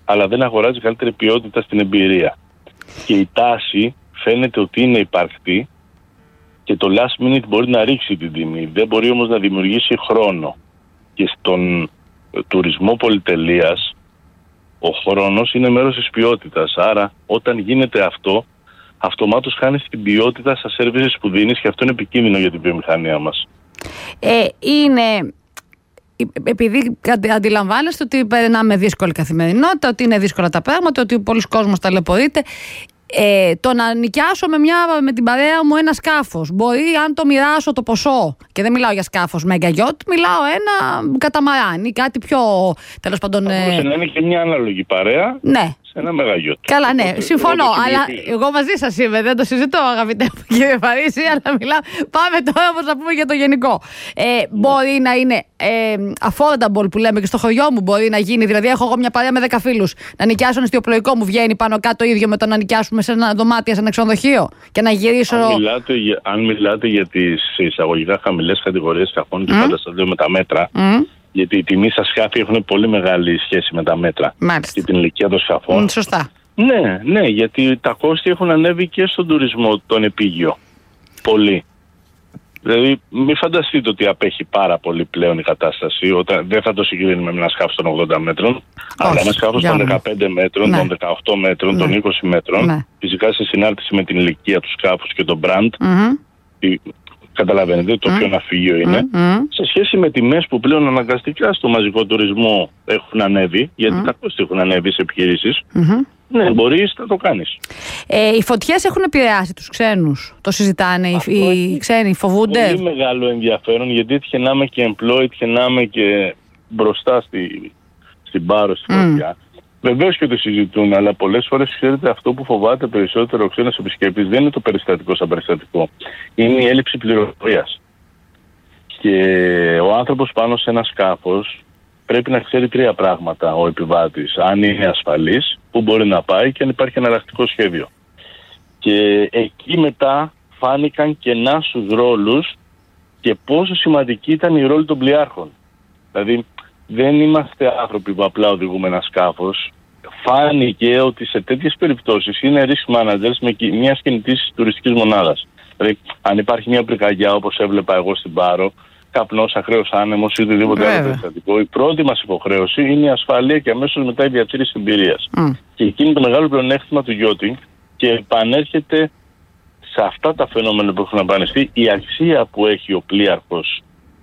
αλλά δεν αγοράζει καλύτερη ποιότητα στην εμπειρία. Και η τάση φαίνεται ότι είναι υπαρκτή και το last minute μπορεί να ρίξει την τιμή. Δεν μπορεί όμως να δημιουργήσει χρόνο. Και στον τουρισμό πολυτελείας ο χρόνος είναι μέρος της ποιότητας. Άρα όταν γίνεται αυτό, αυτομάτως χάνεις την ποιότητα στα services που δίνεις και αυτό είναι επικίνδυνο για την βιομηχανία μας. Είναι... Επειδή αντιλαμβάνεστε ότι περνάμε δύσκολη καθημερινότητα, ότι είναι δύσκολα τα πράγματα, ότι πολλοί κόσμος ταλαιπωρείται. Το να νοικιάσω με την παρέα μου ένα σκάφος, μπορεί αν το μοιράσω το ποσό, και δεν μιλάω για σκάφος mega yacht, μιλάω ένα καταμαράν ή κάτι πιο, τέλος πάντων. Θα μπορούσε να είναι και μια ανάλογη παρέα. Ναι. Ένα μεγαλειό. Καλά, ναι, συμφωνώ. Αλλά εγώ μαζί σας είμαι, δεν το συζητώ, αγαπητέ μου κύριε Φαρίσι, αλλά πάμε τώρα όπως να πούμε για το γενικό. Μπορεί να είναι affordable που λέμε και στο χωριό μου, μπορεί να γίνει. Δηλαδή, έχω εγώ μια παρέα με 10 φίλους. Να νοικιάσω ένα εστιοπλοϊκό μου βγαίνει πάνω κάτω ίδιο με το να νοικιάσουμε σε ένα δωμάτιο, σε ένα ξενοδοχείο και να γυρίσω. Αν μιλάτε για τις εισαγωγικά χαμηλές κατηγορίες σκαφών και πάντα στα δύο με τα μέτρα. Γιατί οι τιμές στα σκάφη έχουν πολύ μεγάλη σχέση με τα μέτρα. Μάλιστα. Και την ηλικία των σκαφών. Σωστά. Ναι, γιατί τα κόστη έχουν ανέβει και στον τουρισμό τον επίγειο. Πολύ. Δηλαδή, μην φανταστείτε ότι απέχει πάρα πολύ πλέον η κατάσταση. Όταν δεν θα το συγκρίνουμε με ένα σκάφο των 80 μέτρων, αλλά ένα σκάφο των 15 μέτρων, των 18 μέτρων, των 20 μέτρων. Φυσικά σε συνάρτηση με την ηλικία του σκάφου και το brand. Καταλαβαίνετε το ποιο ναυπηγείο είναι. Σε σχέση με τιμές που πλέον αναγκαστικά στο μαζικό τουρισμό έχουν ανέβει, γιατί τα κόστη έχουν ανέβει σε επιχειρήσεις, ναι, μπορείς να το κάνεις. Οι φωτιές έχουν επηρεάσει τους ξένους. Το συζητάνε οι ξένοι, φοβούνται. Πολύ μεγάλο ενδιαφέρον, γιατί έτυχε να είμαι και employed, έτυχε να είμαι και μπροστά στην Πάρο, στη φωτιά. Βεβαίως και το συζητούν, αλλά πολλές φορές ξέρετε αυτό που φοβάται περισσότερο ο ξένος επισκέπτης δεν είναι το περιστατικό σαν περιστατικό. Είναι η έλλειψη πληροφορίας. Και ο άνθρωπος πάνω σε ένα σκάφος πρέπει να ξέρει 3 πράγματα ο επιβάτης. Αν είναι ασφαλής, πού μπορεί να πάει και αν υπάρχει εναλλακτικό σχέδιο. Και εκεί μετά φάνηκαν κενά στους ρόλους και πόσο σημαντική ήταν η ρόλη των πλοιάρχων. Δηλαδή, δεν είμαστε άνθρωποι που απλά οδηγούμε ένα σκάφος. Φάνηκε ότι σε τέτοιες περιπτώσεις είναι risk managers με μια κινητής τουριστικής μονάδας. Δηλαδή, αν υπάρχει μια πυρκαγιά όπως έβλεπα εγώ στην Πάρο, καπνός, ακραίος άνεμος ή οτιδήποτε άλλο περιστατικό, η πρώτη μας υποχρέωση είναι η ασφάλεια και αμέσως μετά η διατήρηση εμπειρίας. Και εκεί είναι το μεγάλο πλεονέκτημα του yachting και επανέρχεται σε αυτά τα φαινόμενα που έχουν εμφανιστεί η αξία που έχει ο πλοίαρχος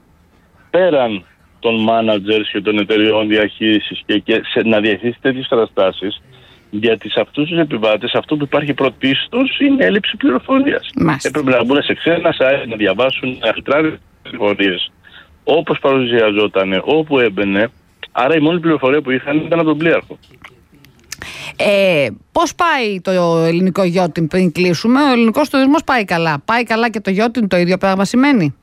πέραν των managers και των εταιριών διαχείρισης και να διαχειρίσει τέτοιες καταστάσεις, γιατί σε αυτούς τους επιβάτες αυτό που υπάρχει πρωτίστως είναι έλλειψη πληροφορίας. Έπρεπε να μπουν σε ξένα site, να διαβάσουν αρχιτράδες πληροφορίες όπως παρουσιαζόταν, όπου έμπαινε. Άρα η μόνη πληροφορία που είχαν ήταν από τον πλοίαρχο. Πώς πάει το ελληνικό yachting πριν κλείσουμε? Ο ελληνικός τουρισμός πάει καλά. Πάει καλά και το yachting το ίδιο πράγμα σημαίνει?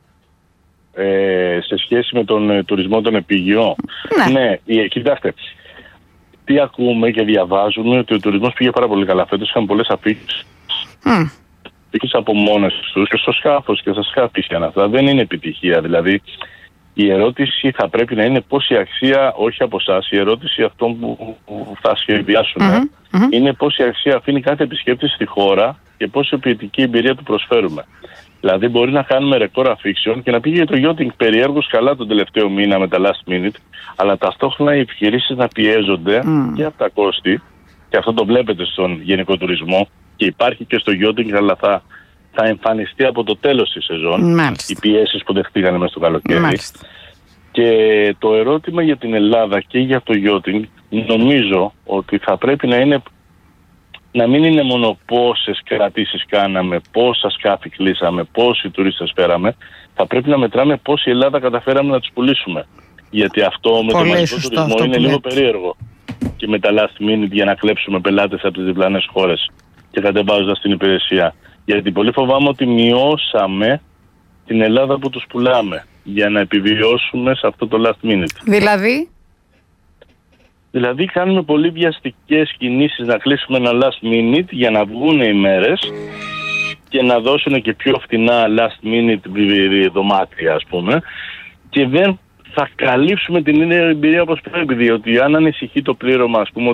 Σε σχέση με τον τουρισμό τον επίγειο. Ναι, κοιτάξτε. Τι ακούμε και διαβάζουμε ότι ο τουρισμός πήγε πάρα πολύ καλά. Φέτος είχαν πολλές αφήξεις. Αφήξεις από μόνες τους και στο σκάφος και στα σκάφη και αυτά. Δεν είναι επιτυχία. Δηλαδή η ερώτηση θα πρέπει να είναι πόση αξία, όχι από εσάς, η ερώτηση αυτών που θα σχεδιάσουμε είναι πόση αξία αφήνει κάθε επισκέπτη στη χώρα και πόση ποιητική εμπειρία του προσφέρουμε. Δηλαδή, μπορεί να κάνουμε ρεκόρ αφήξεων και να πήγε το yachting περιέργως καλά τον τελευταίο μήνα με τα last minute, αλλά ταυτόχρονα οι επιχειρήσεις να πιέζονται και από τα κόστη, και αυτό το βλέπετε στον γενικό τουρισμό και υπάρχει και στο yachting, αλλά θα εμφανιστεί από το τέλος της σεζόν. Οι πιέσεις που δεχτήκανε μέσα στο καλοκαίρι. Και το ερώτημα για την Ελλάδα και για το yachting, νομίζω ότι θα πρέπει να μην είναι μόνο πόσες κρατήσεις κάναμε, πόσα σκάφη κλείσαμε, πόσοι τουρίστες φέραμε. Θα πρέπει να μετράμε πόση Ελλάδα καταφέραμε να τους πουλήσουμε. Γιατί αυτό με το μαζικό τουρισμό είναι λίγο περίεργο. Και με τα last minute για να κλέψουμε πελάτες από τις διπλανές χώρες και κατεβάζοντας την υπηρεσία. Γιατί πολύ φοβάμαι ότι μειώσαμε την Ελλάδα που τους πουλάμε για να επιβιώσουμε σε αυτό το last minute. Δηλαδή κάνουμε πολύ βιαστικές κινήσεις να κλείσουμε ένα last minute για να βγουν οι μέρες και να δώσουν και πιο φτηνά last minute δωμάτια, ας πούμε, και δεν θα καλύψουμε την ίδια εμπειρία όπως πρέπει, διότι αν ανησυχεί το πλήρωμα, ας πούμε,